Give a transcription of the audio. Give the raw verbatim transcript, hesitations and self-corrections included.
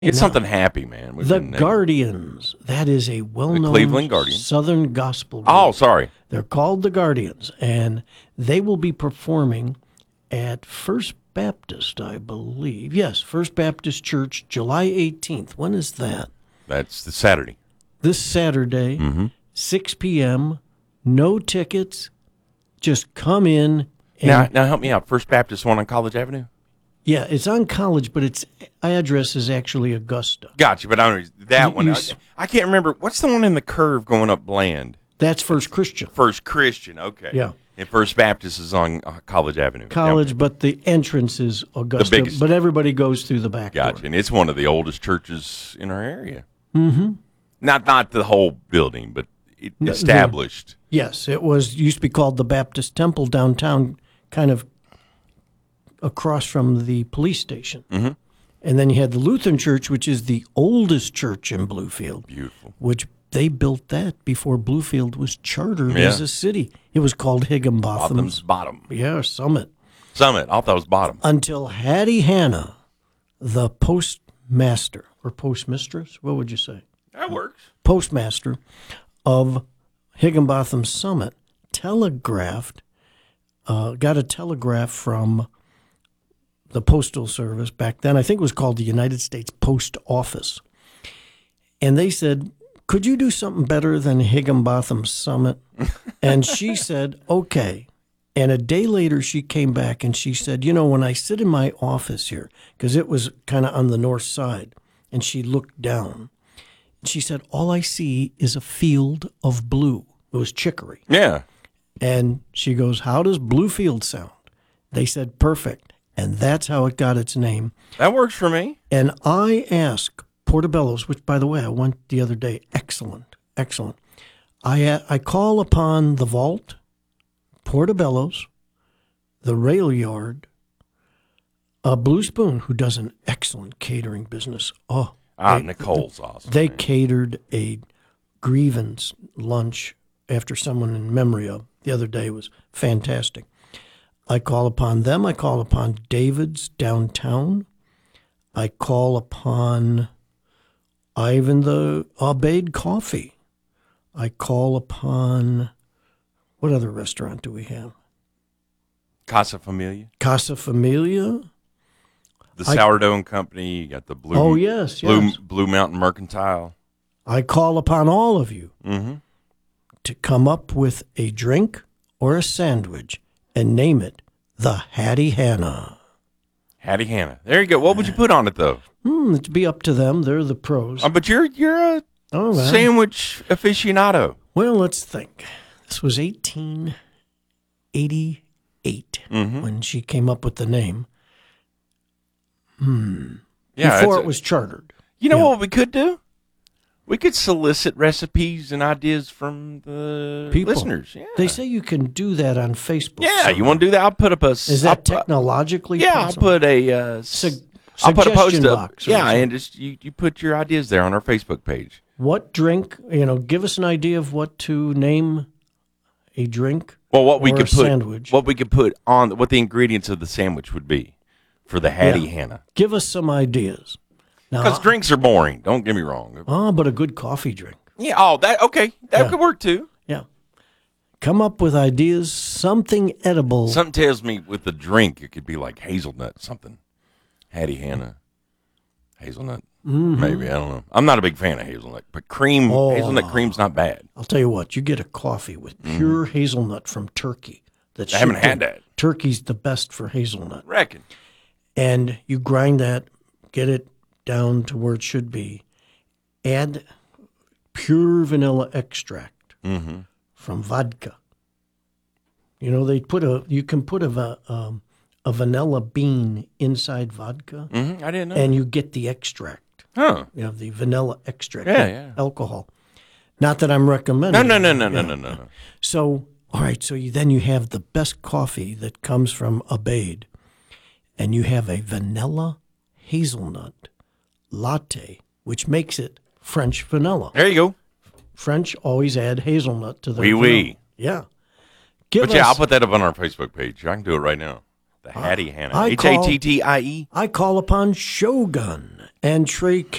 It's Now, something happy, man. We've the been, uh, Guardians. That is a well-known Cleveland Guardians. Southern gospel group. Oh, sorry. They're called the Guardians, and they will be performing at First Baptist, I believe. Yes, First Baptist Church, July eighteenth. When is that? That's the Saturday. This Saturday, Mm-hmm. six p.m., no tickets. Just come in. And, Now, now help me out. First Baptist one on College Avenue? yeah, it's on College, but its address is actually Augusta. Gotcha, but I don't that You- one. you I, s- I can't remember. What's the one in the curve going up Bland? That's First Christian. First Christian, okay. Yeah. And First Baptist is on uh, College Avenue. College, but the entrance is Augusta. biggest. But everybody goes through the back Gotcha. door. And it's one of the oldest churches in our area. Mm-hmm. Not not the whole building, but it No, established. Yes, it was used to be called the Baptist Temple downtown, kind of across from the police station. Mm-hmm. And then you had the Lutheran Church, which is the oldest church in Bluefield, Beautiful. which they built that before Bluefield was chartered Yeah. as a city. It was called Higginbotham's. Bottom's bottom. Yeah, Summit. Summit. I thought it was bottom. Until Hattie Hanna, the postmaster or postmistress, what would you say? That works. Postmaster of Higginbotham Summit, telegraphed, uh, got a telegraph from the Postal Service back then. I think it was called the United States Post Office. And they said, could you do something better than Higginbotham Summit? And she said, okay. And a day later, she came back and she said, you know, when I sit in my office here, because it was kind of on the north side, and she looked down, she said, all I see is a field of blue. It was chicory. Yeah. And she goes, how does Bluefield sound? They said, perfect. And that's how it got its name. That works for me. And I asked Portobello's, which, by the way, I went the other day. Excellent, excellent. I I call upon the Vault, Portobello's, the Rail Yard, uh, Blue Spoon, who does an excellent catering business. Oh, Ah, they- Nicole's awesome. They man. catered a grievance lunch after someone in memory of the other day. It was fantastic. I call upon them. I call upon David's downtown. I call upon Ivan the Abaid Coffee. I call upon, what other restaurant do we have? Casa Familia. Casa Familia. The I- Sourdough and Company. You got the Blue, Oh, yes, Blue, yes. Blue Mountain Mercantile. I call upon all of you Mm-hmm. to come up with a drink or a sandwich and name it the Hattie Hanna. Hattie Hanna. There you go. What would you put on it, though? Hmm, it'd be up to them. They're the pros. Uh, but you're you're a Oh, well. sandwich aficionado. Well, let's think. This was eighteen eighty-eight Mhm. when she came up with the name. Yeah. Before it's it a- was chartered. You know yeah. what we could do? We could solicit recipes and ideas from the People. listeners. Yeah. They say you can do that on Facebook. yeah. You somewhere. want to do that? I'll put up a. Is that technologically Yeah, I'll possible? put a. Uh, s- Sug- I'll put a post suggestion up. box or Yeah, something. and just you, you put your ideas there on our Facebook page. What drink, you know, give us an idea of what to name a drink. Well, what we Or could a put, sandwich. what we could put on, what the ingredients of the sandwich would be for the Hattie Yeah. Hanna. Give us some ideas. Now, Because drinks are boring. Don't get me wrong. oh, but a good coffee drink. Yeah. Oh, that okay. That Yeah. could work too. Yeah. Come up with ideas, something edible. Something tells me with the drink, it could be like hazelnut something. Hattie Hanna, hazelnut. Maybe I don't know. I'm not a big fan of hazelnut, but cream, Mm-hmm. Oh. hazelnut cream's not bad. I'll tell you what, you get a coffee with pure hazelnut from Turkey. That's Mm. I haven't shipped had in. that. Turkey's the best for hazelnut. Reckon. And you grind that, get it down to where it should be. Add pure vanilla extract Mm-hmm. from vodka. You know, they put a, you can put a, va- um, a vanilla bean inside vodka Mm-hmm. I didn't know. and you get the extract. huh? You know, the vanilla extract. Yeah, the yeah. Alcohol. Not that I'm recommending. No, no, it. no, no, no, Yeah. no, no, no. So, all right, so you, then you have the best coffee that comes from Abaid, and you have a vanilla hazelnut latte, which makes it French vanilla. There you go. French always add hazelnut to their Oui, vanilla. oui. Yeah. Give But yeah, I'll us- put that up on our Facebook page. I can do it right now. The Hattie Hanna. I H call- A T T I E. I call upon Shogun and Trey